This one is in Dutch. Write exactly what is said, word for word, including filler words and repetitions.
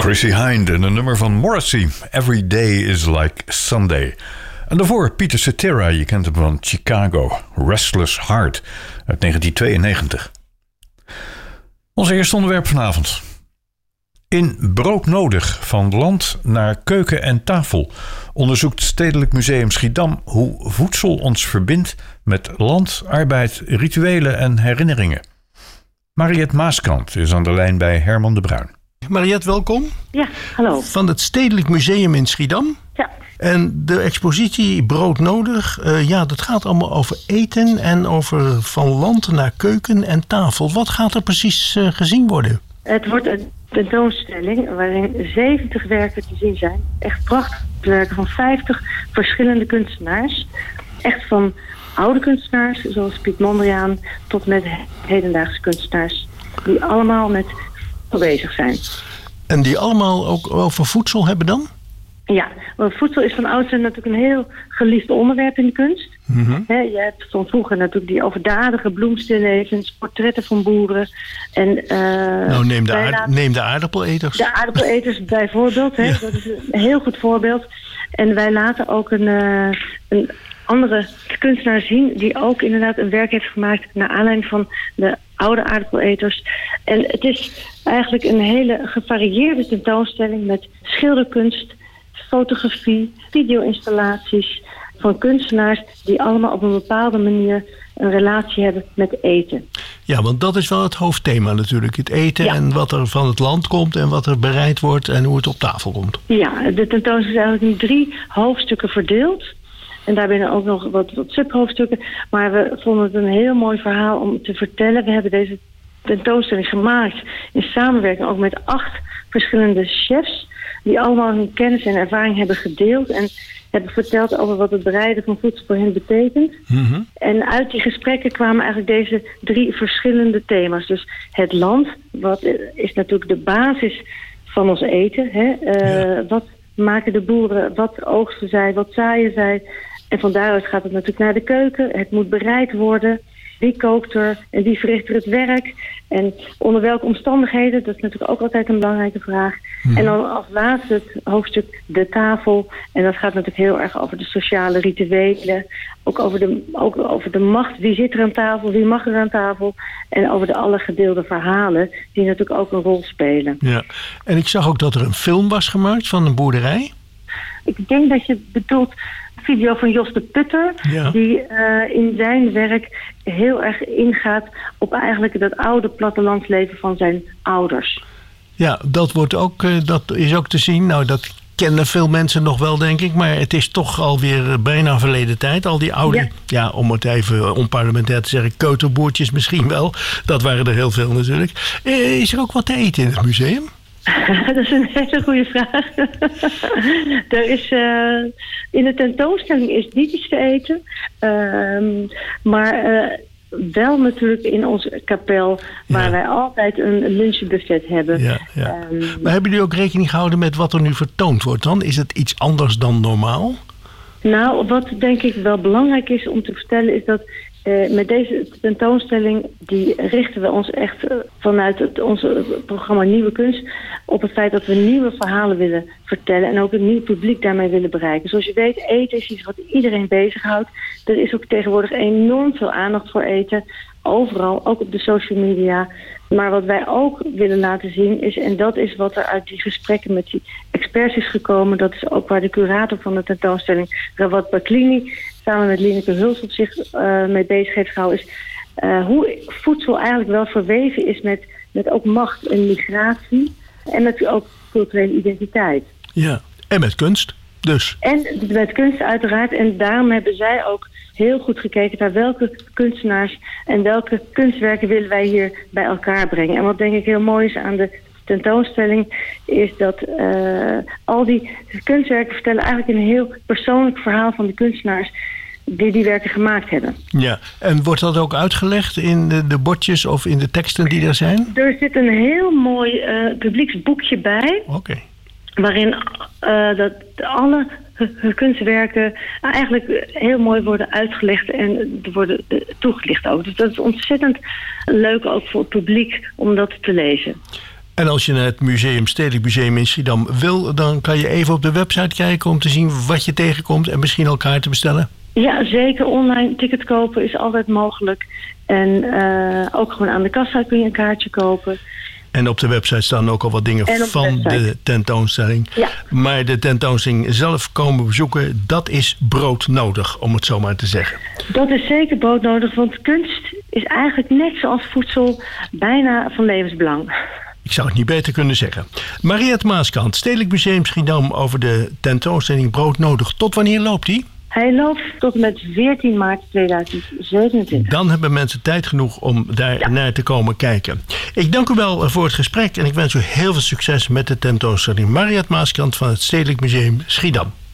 Chrissie Hynde en een nummer van Morrissey, Every Day is Like Sunday. En daarvoor Peter Cetera, je kent hem van Chicago, Restless Heart uit negentien tweeënnegentig. Ons eerste onderwerp vanavond. In Broodnodig, van land naar keuken en tafel, onderzoekt Stedelijk Museum Schiedam hoe voedsel ons verbindt met land, arbeid, rituelen en herinneringen. Mariette Maaskant is aan de lijn bij Herman de Bruin. Mariette, welkom. Ja, hallo. Van het Stedelijk Museum in Schiedam. Ja. En de expositie Broodnodig, uh, ja, dat gaat allemaal over eten en over van land naar keuken en tafel. Wat gaat er precies uh, gezien worden? Het wordt een tentoonstelling waarin zeventig werken te zien zijn. Echt prachtige werken van vijftig verschillende kunstenaars. Echt van oude kunstenaars, zoals Piet Mondriaan, tot met hedendaagse kunstenaars. Die allemaal met bezig zijn. En die allemaal ook over voedsel hebben dan? Ja, want voedsel is van oudsher natuurlijk een heel geliefd onderwerp in de kunst. Mm-hmm. He, je hebt van vroeger natuurlijk die overdadige bloemstillevens, portretten van boeren. En, uh, nou, neem de, aard- laten... neem de aardappeleters. De aardappeleters bijvoorbeeld, he, ja. Dat is een heel goed voorbeeld. En wij laten ook een, uh, een andere kunstenaar zien die ook inderdaad een werk heeft gemaakt naar aanleiding van de oude aardappeleters. En het is eigenlijk een hele gevarieerde tentoonstelling met schilderkunst, fotografie, video-installaties van kunstenaars die allemaal op een bepaalde manier een relatie hebben met eten. Ja, want dat is wel het hoofdthema natuurlijk. Het eten, ja. En wat er van het land komt en wat er bereid wordt en hoe het op tafel komt. Ja, de tentoonstelling is eigenlijk in drie hoofdstukken verdeeld. En daarbinnen ook nog wat, wat subhoofdstukken. Maar we vonden het een heel mooi verhaal om te vertellen. We hebben deze tentoonstelling gemaakt in samenwerking ook met acht verschillende chefs, die allemaal hun kennis en ervaring hebben gedeeld en hebben verteld over wat het bereiden van voedsel voor hen betekent. Mm-hmm. En uit die gesprekken kwamen eigenlijk deze drie verschillende thema's. Dus het land, wat is natuurlijk de basis van ons eten. Hè? Uh, ja. Wat maken de boeren, wat oogsten zij, wat zaaien zij. En van daaruit gaat het natuurlijk naar de keuken. Het moet bereid worden. Wie kookt er en wie verricht er het werk? En onder welke omstandigheden? Dat is natuurlijk ook altijd een belangrijke vraag. Hmm. En dan als laatste het hoofdstuk de tafel. En dat gaat natuurlijk heel erg over de sociale rituelen. Ook over de, ook over de macht. Wie zit er aan tafel? Wie mag er aan tafel? En over de alle gedeelde verhalen die natuurlijk ook een rol spelen. Ja. En ik zag ook dat er een film was gemaakt van een boerderij. Ik denk dat je bedoelt video van Jos de Putter, ja. Die uh, in zijn werk heel erg ingaat op eigenlijk dat oude plattelandsleven van zijn ouders. Ja, dat wordt ook, uh, dat is ook te zien. Nou, dat kennen veel mensen nog wel, denk ik, maar het is toch alweer bijna verleden tijd. Al die oude, ja, ja om het even onparlementair te zeggen, keuterboertjes misschien wel. Dat waren er heel veel natuurlijk. Uh, is er ook wat te eten in het museum? Dat is een hele goede vraag. Er is, uh, in de tentoonstelling is niet iets te eten. Uh, maar uh, wel natuurlijk in onze kapel, waar ja. wij altijd een lunchbuffet hebben. Ja, ja. Um, maar hebben jullie ook rekening gehouden met wat er nu vertoond wordt dan? Is het iets anders dan normaal? Nou, wat denk ik wel belangrijk is om te vertellen is dat Uh, met deze tentoonstelling die richten we ons echt uh, vanuit het, onze programma Nieuwe Kunst op het feit dat we nieuwe verhalen willen vertellen en ook een nieuw publiek daarmee willen bereiken. Zoals je weet, eten is iets wat iedereen bezighoudt. Er is ook tegenwoordig enorm veel aandacht voor eten. Overal, ook op de social media. Maar wat wij ook willen laten zien is, en dat is wat er uit die gesprekken met die experts is gekomen, dat is ook waar de curator van de tentoonstelling, Rawat Baklini, samen met Lineke Hulshoff zich uh, mee bezig heeft gehouden, is uh, hoe voedsel eigenlijk wel verweven is met, met ook macht en migratie en met ook culturele identiteit. Ja, en met kunst dus. En met kunst uiteraard. En daarom hebben zij ook heel goed gekeken naar welke kunstenaars en welke kunstwerken willen wij hier bij elkaar brengen. En wat denk ik heel mooi is aan de tentoonstelling is dat uh, al die kunstwerken vertellen eigenlijk een heel persoonlijk verhaal van de kunstenaars die die werken gemaakt hebben. Ja, en wordt dat ook uitgelegd in de, de bordjes of in de teksten die er zijn? Er zit een heel mooi uh, publieksboekje bij. Oké. Okay. Waarin uh, dat alle kunstwerken eigenlijk heel mooi worden uitgelegd en worden toegelicht ook. Dus dat is ontzettend leuk ook voor het publiek om dat te lezen. En als je naar het museum, Stedelijk Museum in Schiedam wil, dan kan je even op de website kijken om te zien wat je tegenkomt en misschien al kaarten bestellen. Ja, zeker. Online ticket kopen is altijd mogelijk. En uh, ook gewoon aan de kassa kun je een kaartje kopen. En op de website staan ook al wat dingen de van website. de tentoonstelling. Ja. Maar de tentoonstelling zelf komen bezoeken, dat is broodnodig, om het zo maar te zeggen. Dat is zeker broodnodig, want kunst is eigenlijk net zoals voedsel bijna van levensbelang. Ik zou het niet beter kunnen zeggen. Mariette Maaskant, Stedelijk Museum Schiedam over de tentoonstelling Broodnodig. Tot wanneer loopt die? Hij loopt tot en met veertien maart tweeduizend zevenentwintig. Dan hebben mensen tijd genoeg om daar ja. naar te komen kijken. Ik dank u wel voor het gesprek en ik wens u heel veel succes met de tentoonstelling. Mariette Maaskant van het Stedelijk Museum Schiedam.